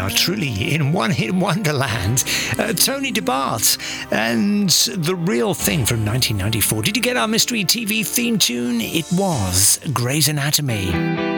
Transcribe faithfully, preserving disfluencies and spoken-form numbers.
are truly in one-hit wonderland. Uh, Tony DeBart and The Real Thing from nineteen ninety-four. Did you get our Mystery T V theme tune? It was Grey's Anatomy.